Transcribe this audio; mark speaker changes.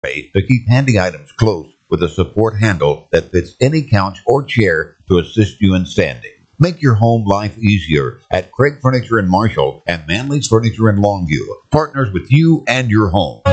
Speaker 1: to keep handy items close with a support handle that fits any couch or chair to assist you in standing. Make your home life easier at Craig Furniture in Marshall and Manley's Furniture in Longview. Partners with you and your home.